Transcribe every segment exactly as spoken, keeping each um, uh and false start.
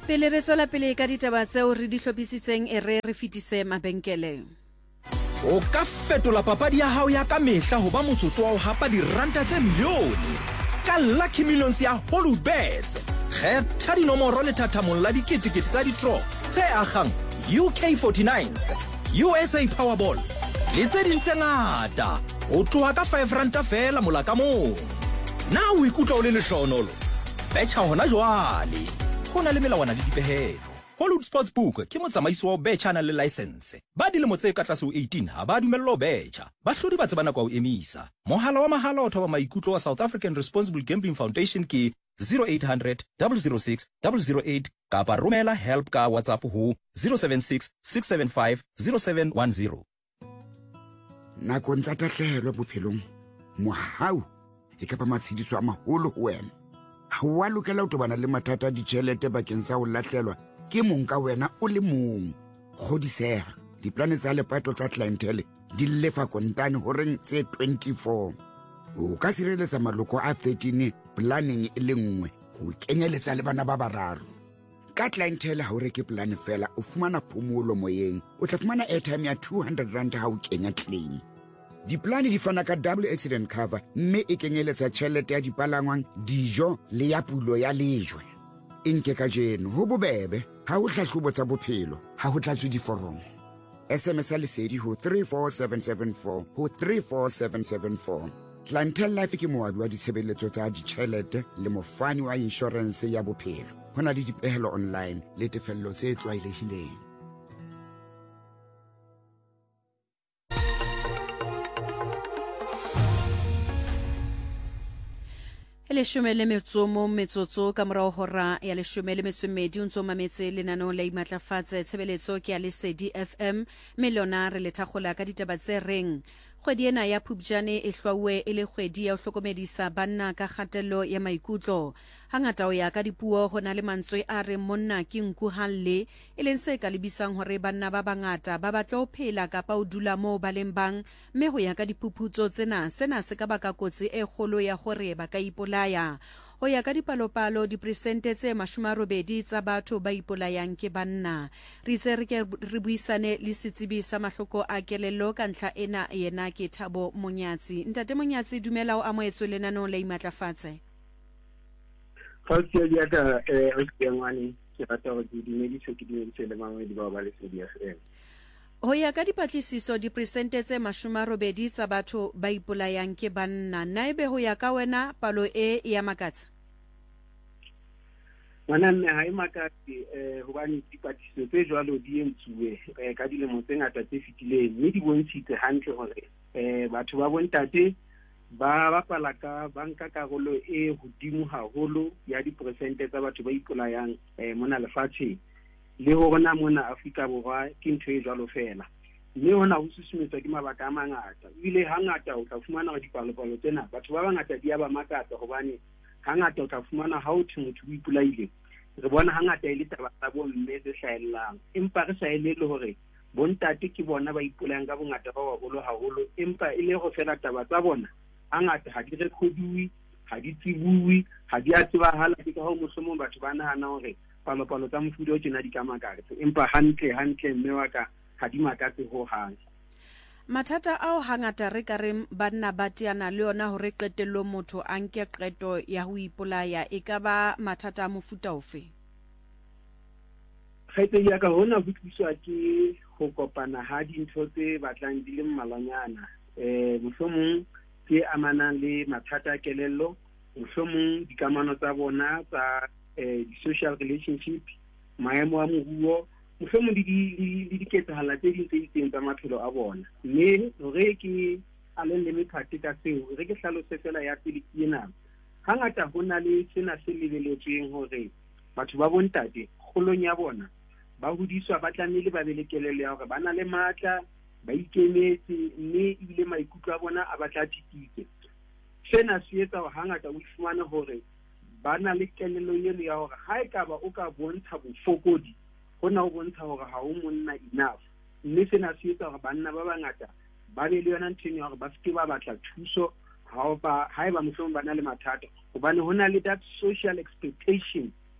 Pele re tswela pele ka ditaba tseo re di hlophisitseng e re re fitise mabenkeleng. O ka fetola papadi ya hao ya ka mehla ho ba motsotso wa ho hapa diranta tse milione ka Lucky Millions ya Hollywoodbets. Kgetha dinomoro le thathamong la diketekete tsa di-draw tse akgang U K forty-nines, U S A Powerball le tse ding tse ngata ho tloha ka five ranta fela mola ka mong. Na o ikutlwa o le lehlohonolo? Betjha hona jwale. Ho na le melawana le dipehelo. Hollywood Sportsbook ke motsamaisi wa betjha na le license. Ba dilemo tse ka tlase ho eighteen ha ba dumellwa ho betjha. Bahlodi ba tsebana kwa ho emisa. Mohala wa mahala o thoba maikutlo wa South African Responsible Gambling Foundation ke zero eight hundred, zero zero six, zero zero eight kapa romela help ka WhatsApp ho zero seven six, six seven five, zero seven one zero. Nakong tsa tahlehelo bophelong, mohau e ka ba matshediso a maholo ho wena. Ha wa lokela ho tobana le mathata a ditjhelete bakeng sa ho lahlelwa ke mong ka wena o le mong. Kgodiseha, diplane tsa lepato tsa clientele di lefa kontane ho reng tse twenty-four. O ka sireletsa maloko a thirteen planning e le nngwe ho kenyeletsa le bana ba bararo. Ka clientele ha o reke plan fela o fumana phomolo moyeng, o tla fumana airtime ya two hundred rand ha o kenya claim. Diplane di fana ka double accident cover mme e kenyeletsa tjhelete ya dipalangwang, dijo le ya pulo ya lejwe. Inke ka jeno ho bobebe ha o hlahlobo tsa bophelo ha ho tlatswe diforomo. S M S a lesedi ho three four seven seven four ho three four seven seven four. Clientele Life ke moabi wa ditshebeletso tsa ditjhelete le mofani wa insurance ya bophelo. Ho na le dipehelo online le tefello tse tlwaelehileng. Leshome le metsomo metsotso ka morao hora ya leshome le metsomedi o ntso mametse lenaneo la imatlafatse tshebeletso ke ya Lesedi F M Melona re le thakgola ka ditaba tse reng. Kgwedi ena ya Phupjane e hlwauwe e le kgwedi ya ho hlokomedisa banna ka kgatello ya maikutlo. Hangata o ya ka dipuo hona le mantswe a re monna ke nku halle e leng se ka lebisang hore banna ba bangata ba batla ho phela kapa ho dula moo ba leng bang, mme ho ya ka diphuputso tsena sena se ka baka kotsi e kgolo ya hore ba ka ipolaya. Ho ya ka dipalopalo diperesente tse mashome a robedi tsa batho ba ipolayang ke banna. Re itse re ke re buisane le setsebi sa mahloko a kelello ka ntlha ena yena ke Thabo Monyatsi. Ntate Monyatsi, dumela o amohetswe lenaneo la imatlafatse. Falsi ya ka eh o tsengwane ke rata ho di dumedisa ke dumedisa le mangwe di ba ba Lesedi F M. Ho ya ka dipatlisiso diperesente tse mashome a robedi tsa batho ba ipolayang ke banna, naebe ho ya ka wena palo e ya makatsa? Ngwana nne ha e makatse eh hobane dipatlisiso tse jwalo di entsuwe eh ka dilemo tse ngata tse fetileng, mme di bontshitse hantle hore eh batho ba bontate ba bapala ka banka karolo e hodimo haholo ya diperesente tsa batho ba ipolayang eh mona lefatsheng. Le hona mona Afrika Borwa ke ntho e jwalo fela, mme hona ho susumetswa ke mabaka a mangata. Ile hangata o tla fumana hore dipalopalo tsena batho ba bangata di ya ba makatsa hobane hangata o tla fumana ha o thwe motho o ipolaile re bona hangata e le taba tsa bomme tse hlahellang, empa re sa elele hore bontate ke bona ba ipolayang ka bongata ba baholo haholo, empa e le ho fela taba tsa bona hangata ha di rekhodiwi, ha di tsibuwi, ha di a tsebahala. Ke ka ho mohlomong batho ba nahana hore palopalo tsa mofuta o tjena di ka makatse, empa hantle hantle mme wa ka ha di makatse ho hang. Mathata ao hangata re ka re banna ba teana le yona hore qetello motho a nke qeto ya ho ipolaya, e ka ba mathata a mofuta ofe? Khaite ya ka hona ho tliswa ke ho kopana ha dintho tse batlang di le mmalanyana, eh mohlomong ke amanang le mathata a kelello, mohlomong dikamano tsa bona tsa eh social relationship, maemo a moruo, mohlomong di di diketsahala tse ding tse itseng tsa maphelo a bona. Mme hore ke a le le mephate ka seo re ke hlalose fela ya pele ke ena, hangata hona le sena se lebeletsweng hore batho ba bontate kgolong ya bona ba hodiswa ba tlamehile ba be le kelello ya hore ba na le matla, ba ikemetse, mme ebile maikutlo a bona a batla tikitse. Sena se etsa hore hangata o fumana hore ba na le kelello eno ya hore ha e ka ba o ka bontsha bofokodi hona ho bontsha hore ha o monna enough, mme sena se etsa hore banna ba bangata ba be le yona ntho ya hore ba se ba batla thuso ha ba ha e ba mohlomong ba na le mathata, hobane hona le that social expectation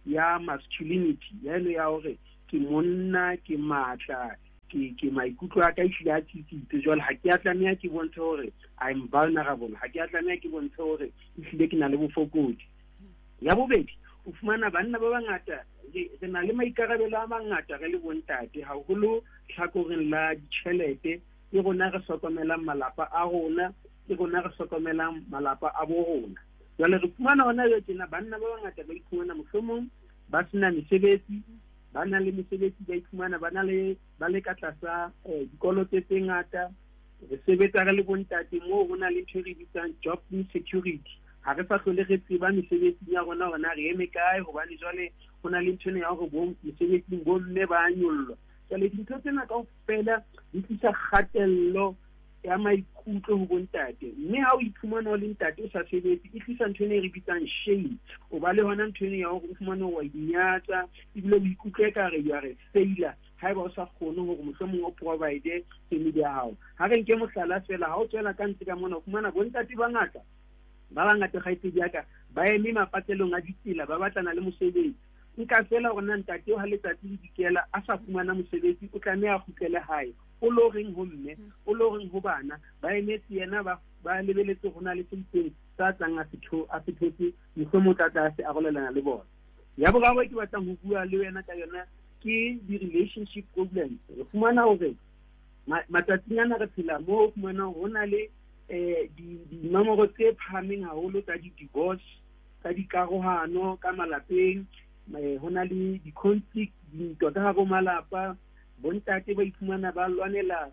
ya masculinity ya eno ya hore ke monna ke matla ke ke maikutlo a ka ihlile a tsitsitse jwale ha ke a tlameha ke bontshe hore I'm vulnerable, ha ke a tlameha ke bontshe hore ihlile ke na le bofokodi. Ya bobedi o fumana banna ba bangata re na le maikarabelo a mangata re le bontate haholo tlhakoreng la ditjhelete ke rona re hlokomelang malapa a rona ke rona re hlokomelang malapa a bo rona. Jwale re fumana hona yo tjena banna ba bangata ba iphumana mohlomong ba sena mesebetsi ba na le mesebetsi ba iphumana ba na le ba le ka tlasa dikoloto tse ngata re sebetsa re le bontate moo ho na le ntho re bitsang job insecurity ha re sa hlole re tseba mesebetsi ya rona hona re eme kae hobane jwale ho na le ntho ya hore bo mesebetsing bo mme ba nyollwa. Jwale dintho tsena kaofela di tlisa kgatello ya maikutlo ho bontate, mme ha o iphumana o le ntate o sa sebetse e tlisa ntho e re bitsang shame. O ba le hona ntho ya hore o fumana wa inyatsa ebile o ikutlwe ka re ya re failure ha eba o sa kgone hore mohlomong o provide family ya hao. Ha re nke mohlala fela ha o tswela ka ntle ka mona o fumana bontate ba ngata ba bangata kgaitsedi ya ka ba eme mapatelong a ditsela ba batlana le mosebetsi. Nka fela hore na ntate o ha letsatsi le dikela a sa fumana mosebetsi o tlameha a kgutlele hae o lo reng ho mme o lo reng ho bana ba emetse yena ba ba lebeletse hona le tsenteng tsa tsang a fitho a fithotse mohlomong tla se a golelana le bona. Ya boraro ke batlang ho bua le wena ka yona ke di relationship problems. Re fumana hore matsatsing ana re phela mo fumana hona le eh di dinomoro tse phahameng haholo tsa di divorce tsa dikarohano ka malapeng hona le di conflict dintwa ka hare ho malapa bontate ba iphumana ba lwanela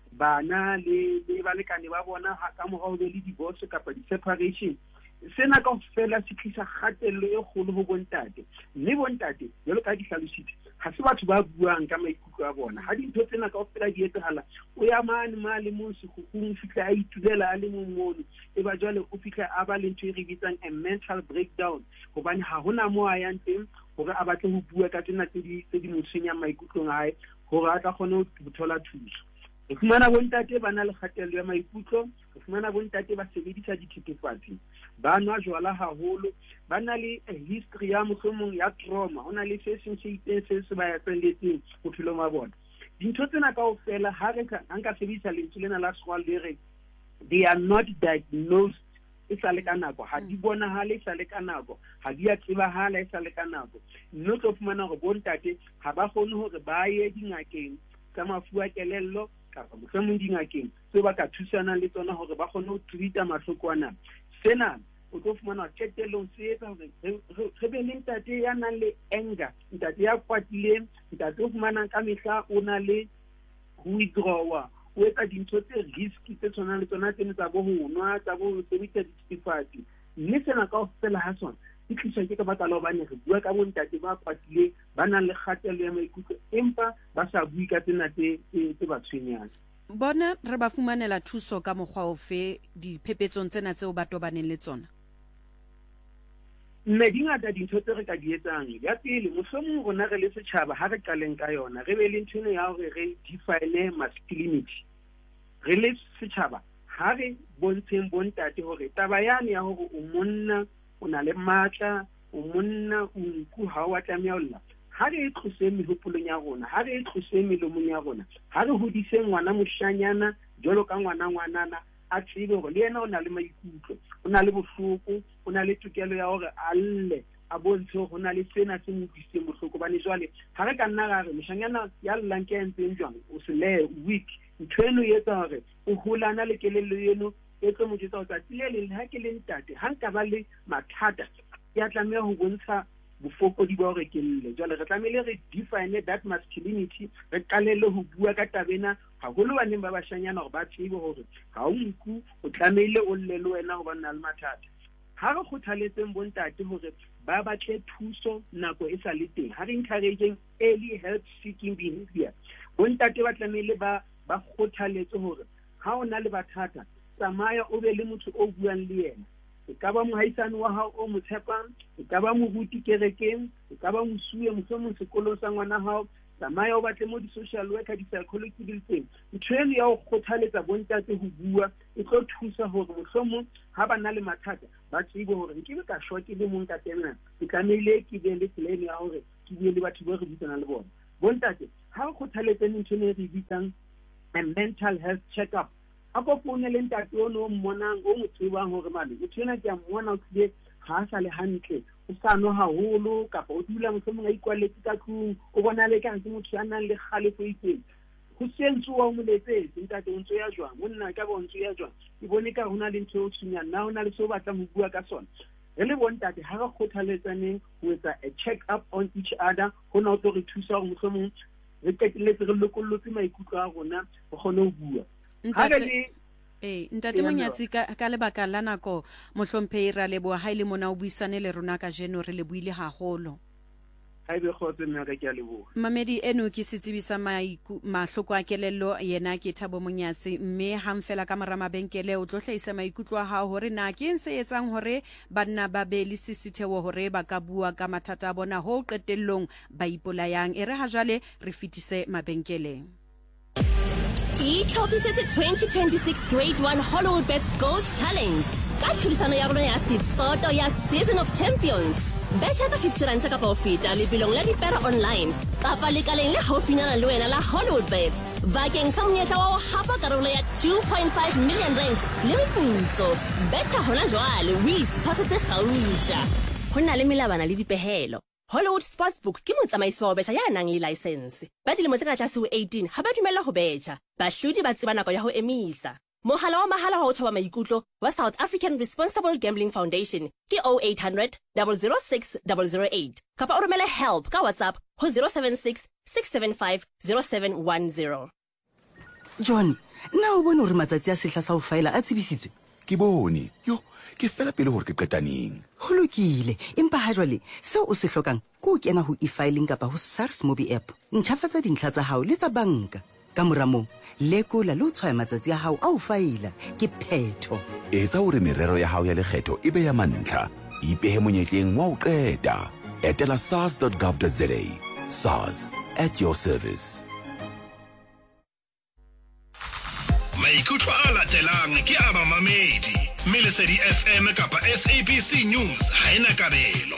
bana le le balekane ba bona ka morao ho le divorce kapa di separation. Sena kaofela se tlisa kgatello e kgolo ho bontate, mme bontate jwalo ka di hlalositse ha se batho ba buang ka maikutlo a bona. Ha dintho tsena kaofela di etsahala o ya mane male mo sekgukgung fihla a itulela a le mongmono e ba jwale o fihla a ba le ntho e re bitsang a mental breakdown hobane ha hona mo a yang teng hore a batle ho bua ka tsena tse di tse di mo tshwenyang maikutlong a hae hore a tla kgone ho thola thuso. Re fumana bontate ba na le kgatello ya maikutlo, re fumana bontate ba sebedisa dithethefatsi, ba nwa jwala haholo, ba na le history ya mohlomong ya trauma, ho na le se seng se itseng se se ba etselletseng bophelong ba bona. Dintho tsena kaofela ha re nka sebedisa lentswe lena la sekgowa le re they are not diagnosed e sa le ka nako, ha di bonahale e sa le ka nako, ha di a tsebahala e sa le ka nako. Mme o tlo fumana hore bontate ha ba kgone hore ba ye dingakeng tsa mafu a kelello kapa mohlomong dingakeng tse ba ka thusanang le tsona hore ba kgone ho treata mahloko ana. Sena o tlo fumana qetellong se etsa hore re be le ntate ya nang le anger, ntate ya kwatileng, ntate o fumanang ka mehla o na le withdrawer, o etsa dintho tse risky tse tshwanang le tsona tse tsa bo ho nwa tsa bo sebedisa dithethefatsi. Mme sena kaofela ha sona e tliswa ke ka baka la hobane re bua ka bontate ba kwatileng ba nang le kgatello ya maikutlo empa ba sa bui ka tsena tse tse ba tshwenyang. Bona re ba fumanela thuso ka mokgwa ofe diphepetsong tsena tseo ba tobaneng le tsona? Mme di ngata dintho tse re ka di etsang. Ya pele mohlomong rona re le setjhaba ha re qaleng ka yona re be le ntho ya hore re define masculinity. Re le setjhaba ha re bontsheng bontate hore taba yane ya hore o monna o na le matla o monna o nku ha wa tlameha olla ha re tlose mehopolong ya rona, ha re tlose melomong ya rona, ha re hodise ngwana moshanyana jwalo ka ngwana ngwanana a tsebe hore le yena o na le maikutlo, o na le bohloko, o na le tokelo ya hore a lle a bontshe hore ho na le sena se mo diseng bohloko. Bane jwale ha re ka nna ra re moshanyana ya llang ke entseng jwang o se le weak, ntho eno e etsa hore o holana le kelello eno e tlo mo jetsa ho tsatsile le ha ke le ntate ha nka ba le mathata ya tlameha ho bontsha bofokodi ba hore ke lle. Jwale re tlamehile re define that masculinity, re qalelle ho bua ka tabena haholo baneng ba bashanyana hore ba tsebe hore ha o nku o tlamehile o lle le wena ho bana le mathata. Ha re kgothaletseng bontate hore ba batle thuso nako e sa le teng, ha re encouraging early help seeking behavior, bontate ba tlamehile ba ba kgothaletse hore ha o na le bathata tsamaya o be le motho o buang le yena, e ka ba mohaisane wa hao o mo tshepang, e ka ba moruti kerekeng, e ka ba mosuwe mohlomong sekolong sa ngwana hao, tsamaya o batle mo di-social worker di-psychology di le teng ntho eno ya go kgothaletsa bontate go bua e tlo thusa gore mohlomong ha ba na le mathata ba tsebe gore ke be ka shwa ke le mong ka tena ke tlamehile ke be le plan ya gore ke bue le batho ba re bitsana le bona bontate ha go kgothaletsa ntho ne re bitsang a mental health check-up a go foune le ntate o no mmonang o mo tsebang gore mane o tsena ke a mmona o tlile ga sa le hantle o sa no haholo kapa o dula mohlomong a ikwaletse ka tlung o bona le ka ntse motho ya nang le kgalefo itseng go sentse wa mo letse ntate o ntse ya jwang monna ka bo ntse ya jwang ke bone ka hona le ntho o tshunyana na hona le so batla mo bua ka sona re le bontate ha re kgothaletsaneng ho etsa a check up on each other hona o tlo re thusa gore mohlomong re qeteletse re lokollotse maikutlo a rona go kgone ho bua ha re le Eh ntate Monyatsi ka ka lebaka la nako mohlomphehi ra leboa ha ile mona o buisane le rona ka jeno re le buile haholo ha ibe khotse nna ka ke a leboa Mamedi eno ke setsibisa mahloko a kelello yena ke Thabo Monyatsi mme hang fela ka mara mabenkele o tlo hlaisa maikutlo a hao hore na ke ntse etsang hore banna ba be le sisitheo hore ba ka bua ka mathata a bona ho qetellong ba ipolayang e re ha jwale re fitise mabenkeleng itlhopisetse twenty twenty-six Grade one Hollywood Bets Gold Challenge ka thulisano ya rona ya setsoto ya Season of Champions. Betcha ka fifty rand ka po feta lebilong la dipera online kapa lekaleng le haufinyana le wena la Hollywood Bets bakeng sa monyetla wa ho hapa karolo ya two point five million rand le meputso. Betcha hona jwale o itshwasetse gauta ho na le melabana le dipehelo. Hollywood Sportsbook ke motsamaisi wa betjha ya nang le license. Ba dilemo tse ka tlase ho eighteen ha ba dumella ho betjha. Bahlodi ba tseba nako ya ho emisa. Mohala wa mahala wa ho thoba maikutlo wa South African Responsible Gambling Foundation ke oh eight hundred, zero zero six, zero zero eight. Kapa o romele help ka WhatsApp ho zero seven six, six seven five, zero seven one zero. John, na o bone hore matsatsi a sehla sa ho faela a tsebisitswe? Ke bone yo ke fela pele hore ke qetaneng ho lokile empa ha jwale seo o se hlokang ke o kena ho e-filing kapa ho SARS Mobi app ntjhafatsa dintlha tsa hao le tsa banka ka moramo lekola le o tshwaya matsatsi a hao a ho faila ke phetho etsa hore merero ya hao ya lekgetho e be ya mantlha ipehe monyetleng wa ho qeta etela sars dot gov dot za. SARS at your service. Maikutlo a latelang ke a mamamedi mme Lesedi F M kapa S A B C News ha ena kabelo.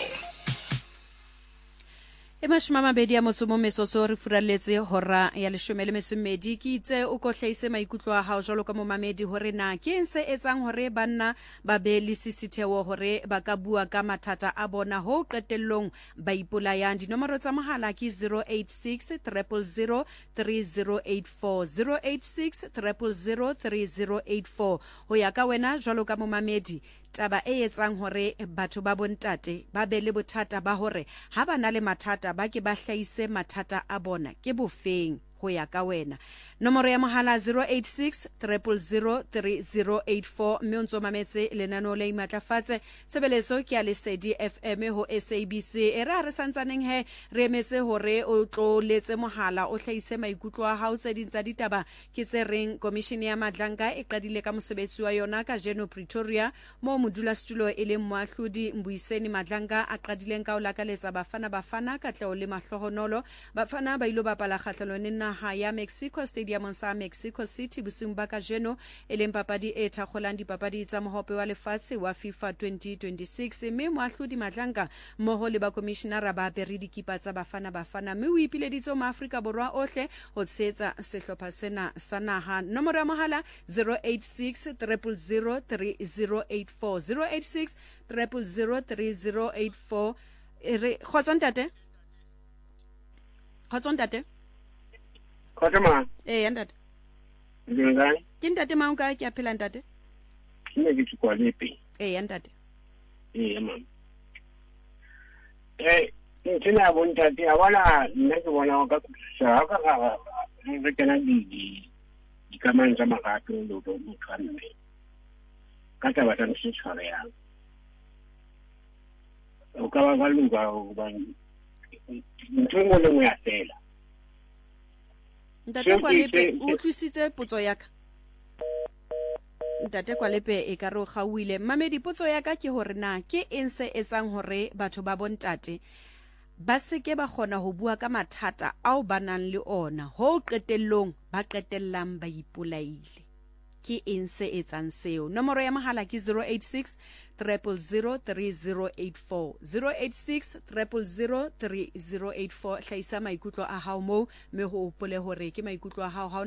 E mashima mabedi a motso mo mesotso re furalletse hora ya leshome le mesomedi ke itse o kohlaise maikutlo a hao jwalo ka mo mamedi hore na ke ntse etsang hore banna ba be le sisitheo hore ba ka bua ka mathata a bona ho qetellong ba ipolayang. Dinomoro tsa mohala ke zero eight six, zero zero zero, three zero eight four, zero eight six, zero zero zero, three zero eight four. Ho ya ka wena jwalo ka mo mamedi taba e etsang hore batho ba bontate ba be le bothata ba hore ha ba na le mathata ba ke ba hlaise mathata a bona ke bofeng ho ya ka wena. Nomoro ya mohala zero eight six, zero zero zero, three zero eight four mme o ntso mametse lenaneo le imatlafatse tshebeletso ke ya Lesedi F M ho S A B C. E re re santsaneng he re emetse hore o tlo letse mohala o hlaise maikutlo a hao tse ding tsa ditaba ke tse reng Commission ya Madlanka e qadile ka mosebetsi wa yona ka Jeno Pretoria mo modula stulo e leng moahlodi Mbuiseni Madlanka a qadileng ka o lakaletsa bafana bafana ka tleo le mahlohonolo bafana ba ilo bapala kgahlano naha ya Mexico Stadium sa Mexico City bosing ba ka Jeno e leng papadi e thakgolang dipapadi tsa mohope wa lefatshe wa FIFA twenty twenty-six mme moahlodi Madlanka mmoho le ba commissioner ba bere dikipa tsa bafana bafana mme o ipileditse mo Afrika Borwa ohle ho tshetsa sehlopha sena sa naha. Nomoro ya mohala zero eight six, zero zero zero, three zero eight four, zero eight six, zero zero zero, three zero eight four. Re khotsong tate khotsong tate Khotama eh ntate ngani ke ntate mang ka ke a phela ntate ke ke tshikwa lepe eh ntate eh mama eh ntsena bontate a bona nna ke bona ka kusa ka ka re kana di di kamang tsa magato lo do motshwanne ka taba tsa se tshwara ya o ka ba ba lunga o ba ntwe mo le mo ya tela ntate kwa lepe o tlisitse potso ya ka ntate kwa lepe e ka re o gauile mamedi potso ya ka ke hore na ke eng se etsang hore batho ba bontate ba seke ba kgona ho bua ka mathata ao ba nang le ona ho qetellong ba qetellang ba ipolaile. Ke eng se etsang seo? Nomoro ya mohala ke zero eight six zero zero zero three zero eight four zero eight six zero zero zero three zero eight four. Hlaisa maikutlo a hao mo me ho hopole hore ke maikutlo a hao.